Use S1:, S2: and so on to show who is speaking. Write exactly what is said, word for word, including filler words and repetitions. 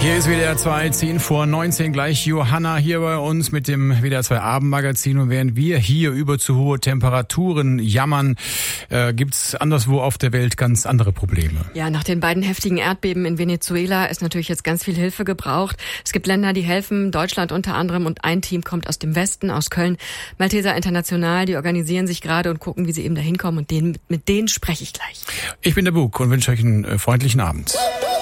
S1: Hier ist W D R zwei, zehn vor neunzehn, gleich Johanna hier bei uns mit dem W D R zwei Abendmagazin. Und während wir hier über zu hohe Temperaturen jammern, äh, gibt's anderswo auf der Welt ganz andere Probleme.
S2: Ja, nach den beiden heftigen Erdbeben in Venezuela ist natürlich jetzt ganz viel Hilfe gebraucht. Es gibt Länder, die helfen, Deutschland unter anderem, und ein Team kommt aus dem Westen, aus Köln. Malteser International, die organisieren sich gerade und gucken, wie sie eben da hinkommen, und denen, mit denen spreche ich gleich.
S1: Ich bin der Bug und wünsche euch einen freundlichen Abend.